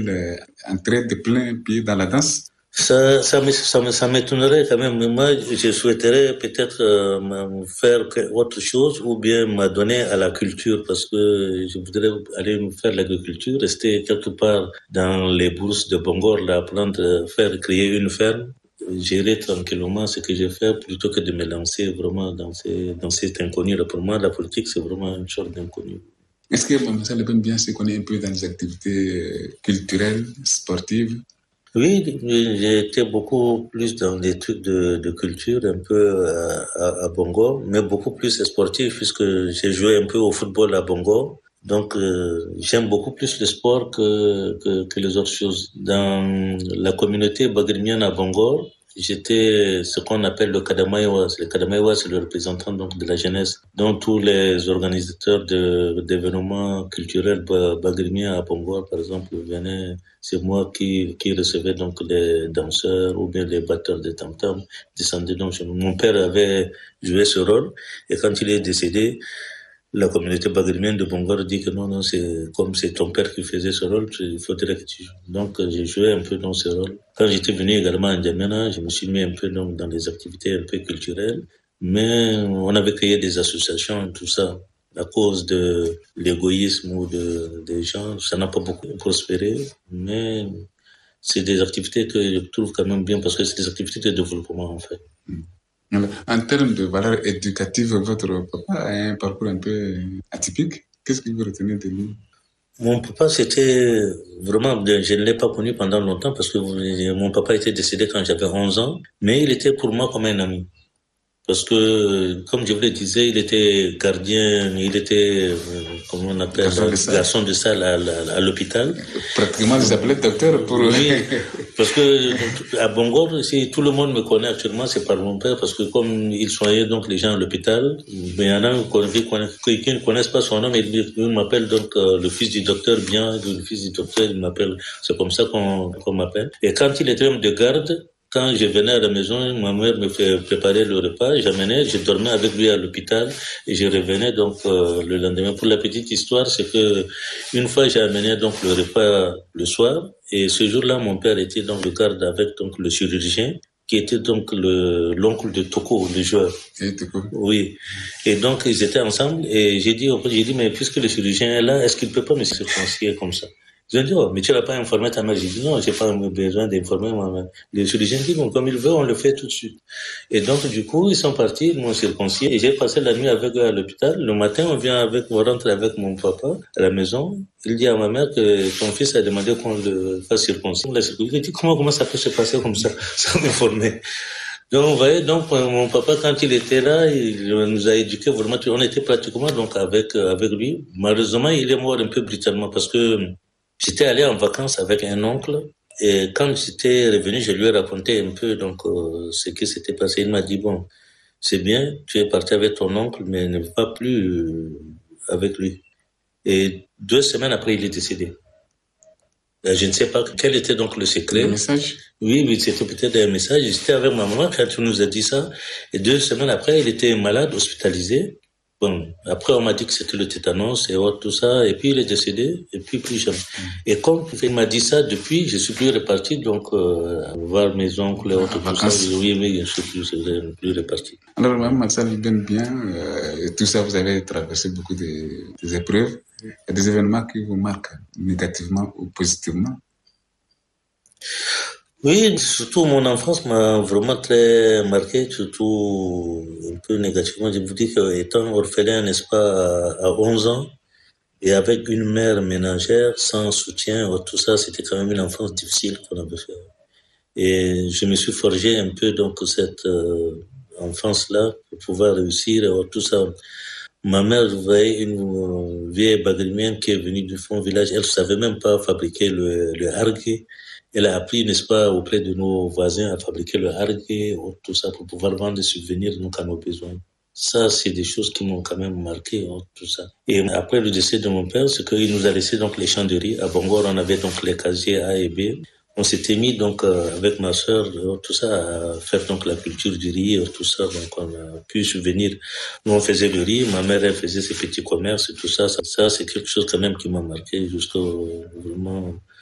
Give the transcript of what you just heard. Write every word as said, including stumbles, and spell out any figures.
est-il euh, entré de plein pied dans la danse? Ça, ça, ça, ça m'étonnerait quand même. Moi, je souhaiterais peut-être euh, faire autre chose ou bien m'adonner à la culture parce que je voudrais aller faire l'agriculture, rester quelque part dans les bourses de Bangor, là, prendre, faire créer une ferme, gérer tranquillement ce que je fais plutôt que de me lancer vraiment dans ces, dans cet inconnu. Pour moi, la politique, c'est vraiment une sorte d'inconnu. Est-ce que Mame Le Pen bien se connaît un peu dans les activités culturelles, sportives? Oui, j'ai été beaucoup plus dans des trucs de, de culture, un peu à, à, à Bongo, mais beaucoup plus sportif puisque j'ai joué un peu au football à Bongo. Donc, euh, j'aime beaucoup plus le sport que, que, que les autres choses. Dans la communauté bagrimienne à Bongo, j'étais ce qu'on appelle le Kadamaïwa. Le Kadamaïwa, c'est le représentant donc de la jeunesse. Donc, tous les organisateurs de, d'événements culturels bagrimiens à Bongo, par exemple, venaient. C'est moi qui, qui recevais donc les danseurs ou bien les batteurs de tam-tam, descendaient donc chez nous. Mon père avait joué ce rôle et quand il est décédé, la communauté bagrimienne de Bongor dit que non, non, c'est comme c'est ton père qui faisait ce rôle, il faudrait que tu joues. Donc j'ai joué un peu dans ce rôle. Quand j'étais venu également à N'Djamena, je me suis mis un peu donc dans des activités un peu culturelles, mais on avait créé des associations, tout ça. À cause de l'égoïsme ou de, des gens, ça n'a pas beaucoup prospéré, mais c'est des activités que je trouve quand même bien parce que c'est des activités de développement en fait. Alors, en termes de valeurs éducatives, votre papa a un parcours un peu atypique. Qu'est-ce que vous retenez de lui? Mon papa, c'était vraiment, je ne l'ai pas connu pendant longtemps parce que mon papa était décédé quand j'avais onze ans, mais il était pour moi comme un ami. Parce que, comme je vous le disais, il était gardien, il était, comment on appelle, garçon de salle, garçon de salle à, à, à l'hôpital. Pratiquement, ils appelaient docteur pour... Oui, parce que à Bongor, si tout le monde me connaît actuellement, c'est par mon père, parce que comme il soignait donc les gens à l'hôpital, mais il y en a qui ne connaissent pas son nom, mais il m'appelle donc euh, le fils du docteur bien, le fils du docteur, il m'appelle, c'est comme ça qu'on, qu'on m'appelle. Et quand il était homme de garde, quand je venais à la maison, ma mère me fait préparer le repas, j'amenais, je dormais avec lui à l'hôpital et je revenais donc euh, le lendemain. Pour la petite histoire, c'est que une fois j'ai amené donc le repas le soir et ce jour-là, mon père était dans le garde avec donc le chirurgien qui était donc le l'oncle de Toko, le joueur. Et Toko. Oui. Et donc ils étaient ensemble et j'ai dit j'ai dit mais puisque le chirurgien est là, est-ce qu'il peut pas me circoncire comme ça? Je dis, oh, mais tu n'as pas informé ta mère. J'ai dit, non, j'ai pas besoin d'informer ma mère. Les chirurgiens disent, bon, comme il veut, on le fait tout de suite. Et donc, du coup, ils sont partis, ils m'ont circoncis. Et j'ai passé la nuit avec eux à l'hôpital. Le matin, on vient avec, on rentre avec mon papa à la maison. Il dit à ma mère que ton fils a demandé qu'on le fasse circoncire. La circoncision. Il dit, comment, comment ça peut se passer comme ça, sans m'informer? Donc, vous voyez, donc, mon papa, quand il était là, il nous a éduqués vraiment. On était pratiquement, donc, avec, avec lui. Malheureusement, il est mort un peu brutalement parce que, j'étais allé en vacances avec un oncle et quand j'étais revenu, je lui ai raconté un peu donc euh, ce qui s'était passé. Il m'a dit bon, c'est bien, tu es parti avec ton oncle, mais ne va plus euh, avec lui. Et deux semaines après, il est décédé. Euh, je ne sais pas quel était donc le secret. Le message? Oui, oui, c'était peut-être un message. J'étais avec ma maman quand tu nous a dit ça. Et deux semaines après, il était malade, hospitalisé. Bon, après, on m'a dit que c'était le tétanos et autres, tout ça, et puis il est décédé, et puis plus jamais. Mm. Et comme il m'a dit ça depuis, je suis plus reparti, donc, euh, voir mes oncles et autres, tout ça, oui, oui, je suis plus, plus reparti. Alors, Mme Matsal bien, bien, euh, tout ça, vous avez traversé beaucoup de, des épreuves, il y a des événements qui vous marquent négativement ou positivement? Oui, surtout mon enfance m'a vraiment très marqué, surtout un peu négativement. Je vous dis qu'étant orphelin, n'est-ce pas, à onze ans, et avec une mère ménagère, sans soutien, tout ça, c'était quand même une enfance difficile qu'on avait fait. Et je me suis forgé un peu donc cette euh, enfance-là pour pouvoir réussir, et tout ça. Ma mère, vous voyez, une vieille bagrimienne qui est venue du fond village, elle ne savait même pas fabriquer le, le hargué. Elle a appris, n'est-ce pas, auprès de nos voisins à fabriquer le hargué, tout ça, pour pouvoir vendre des souvenirs donc, à nos besoins. Ça, c'est des choses qui m'ont quand même marqué, tout ça. Et après le décès de mon père, c'est qu'il nous a laissé donc les champs de riz. À Bongor, on avait donc les casiers A et B. On s'était mis donc euh, avec ma sœur, tout ça, à faire donc la culture du riz, tout ça. Donc on a pu subvenir. Nous on faisait le riz, ma mère elle faisait ses petits commerces, tout ça. Ça, ça c'est quelque chose quand même qui m'a marqué jusqu'au vraiment.